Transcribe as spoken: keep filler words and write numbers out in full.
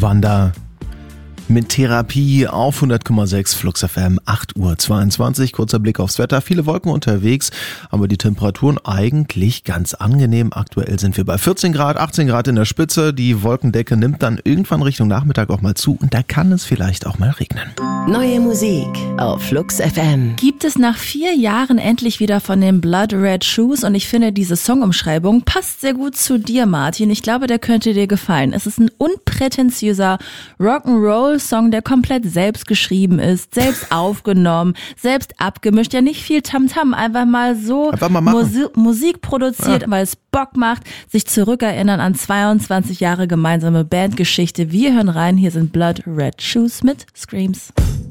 Wanda mit Therapie auf hundert Komma sechs Flux F M, acht Uhr zweiundzwanzig. Kurzer Blick aufs Wetter. Viele Wolken unterwegs, aber die Temperaturen eigentlich ganz angenehm. Aktuell sind wir bei vierzehn Grad, achtzehn Grad in der Spitze. Die Wolkendecke nimmt dann irgendwann Richtung Nachmittag auch mal zu und da kann es vielleicht auch mal regnen. Neue Musik auf Flux F M. Gibt es nach vier Jahren endlich wieder von den Blood Red Shoes und ich finde, diese Songumschreibung passt sehr gut zu dir, Martin. Ich glaube, der könnte dir gefallen. Es ist ein unprätentiöser Rock'n'Roll-Song, der komplett selbst geschrieben ist, selbst aufgenommen, selbst abgemischt. Ja, nicht viel Tamtam, einfach mal so einfach mal Musi- Musik produziert, ja, weil es Bock macht, sich zurückerinnern an zweiundzwanzig Jahre gemeinsame Bandgeschichte. Wir hören rein, hier sind Blood Red Shoes mit Screams.